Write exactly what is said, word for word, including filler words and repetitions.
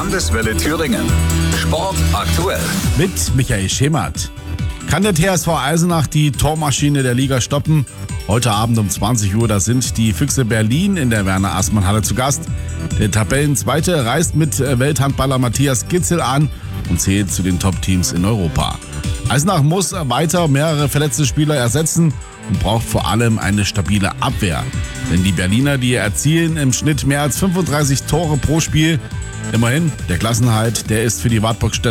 Landeswelle Thüringen. Sport aktuell. Mit Michael Schemert. Kann der T S V Eisenach die Tormaschine der Liga stoppen? Heute Abend um zwanzig Uhr, da sind die Füchse Berlin in der Werner-Aßmann-Halle zu Gast. Der Tabellenzweite reist mit Welthandballer Matthias Gitzel an und zählt zu den Top-Teams in Europa. Eisenach muss weiter mehrere verletzte Spieler ersetzen und braucht vor allem eine stabile Abwehr. Denn die Berliner, die erzielen im Schnitt mehr als fünfunddreißig Tore pro Spiel. Immerhin, der Klassenerhalt, der ist für die Wartburg